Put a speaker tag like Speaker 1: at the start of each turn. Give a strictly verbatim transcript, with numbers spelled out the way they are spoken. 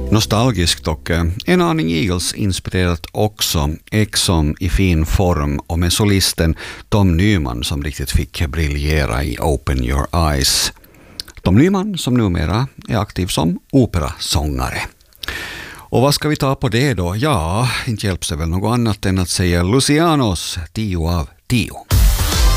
Speaker 1: Nostalgiskt och en aning Eagles-inspirerat också, Exxon i fin form och med solisten Tom Nyman som riktigt fick briljera i Open Your Eyes. Tom Nyman som numera är aktiv som operasångare. Och vad ska vi ta på det då? Ja, inte hjälps det väl något annat än att säga Lucianos tio av tio.